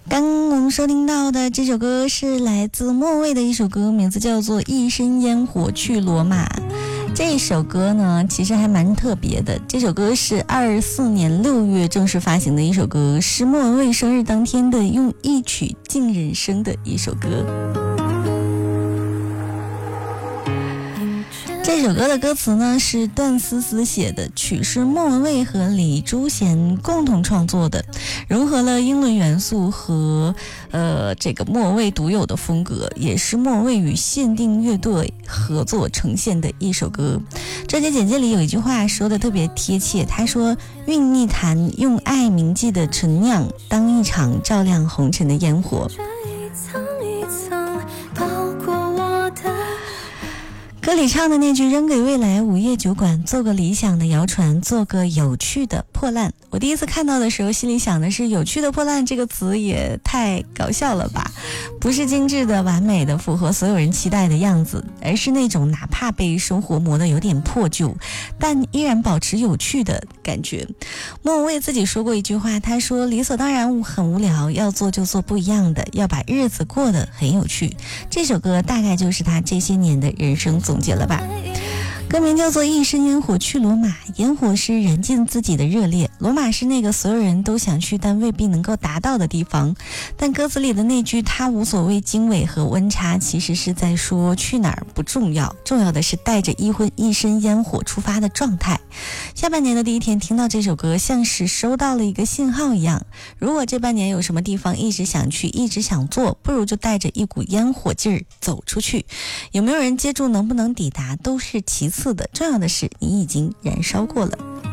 刚我们收听到的这首歌是来自莫蔚的一首歌，名字叫做《一身烟火去罗马》。这首歌呢其实还蛮特别的，这首歌是24年6月正式发行的一首歌，是莫文蔚生日当天的用一曲敬人生的一首歌。这首歌的歌词呢是段思思写的，曲是莫文蔚和李珠贤共同创作的，融合了英伦元素和这个莫文蔚独有的风格，也是莫文蔚与限定乐队合作呈现的一首歌。这节简介里有一句话说的特别贴切，他说韵一坛用爱铭记的陈酿，当一场照亮红尘的烟火。歌里唱的那句扔给未来午夜酒馆，做个理想的谣传，做个有趣的破烂。我第一次看到的时候心里想的是有趣的破烂这个词也太搞笑了吧，不是精致的完美的符合所有人期待的样子，而是那种哪怕被生活磨得有点破旧但依然保持有趣的感觉。莫文蔚自己说过一句话，他说理所当然很无聊，要做就做不一样的，要把日子过得很有趣。这首歌大概就是他这些年的人生总结了吧。歌名叫做一身烟火去罗马，烟火是燃尽自己的热烈，罗马是那个所有人都想去但未必能够达到的地方。但歌词里的那句他无所谓经纬和温差，其实是在说去哪儿不重要，重要的是带着一身烟火出发的状态。下半年的第一天听到这首歌，像是收到了一个信号一样，如果这半年有什么地方一直想去一直想做，不如就带着一股烟火劲儿走出去。有没有人接住能不能抵达都是其次的，重要的是你已经燃烧过了。